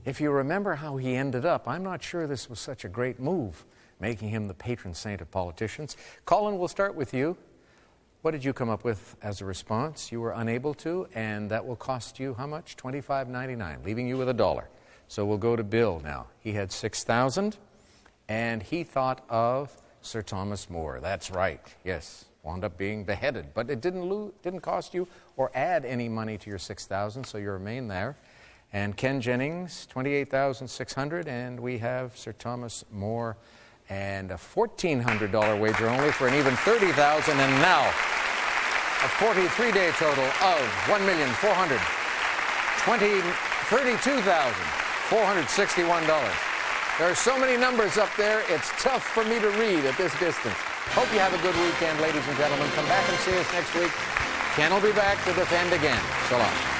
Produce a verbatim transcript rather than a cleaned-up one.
If you remember how he ended up, I'm not sure this was such a great move, making him the patron saint of politicians. Colin, we'll start with you. What did you come up with as a response? You were unable to, and that will cost you how much? twenty-five ninety-nine, leaving you with a dollar. So we'll go to Bill now. He had six thousand, and he thought of Sir Thomas More. That's right, yes. Wound up being beheaded, but it didn't lose, didn't cost you or add any money to your six thousand, so you remain there. And Ken Jennings, twenty-eight thousand six hundred, and we have Sir Thomas More and a fourteen hundred dollar wager only for an even thirty thousand, and now a forty-three day total of one million four hundred thirty-two thousand four hundred sixty-one dollars. There are so many numbers up there, it's tough for me to read at this distance. Hope you have a good weekend, ladies and gentlemen. Come back and see us next week. Ken will be back to defend again. So long.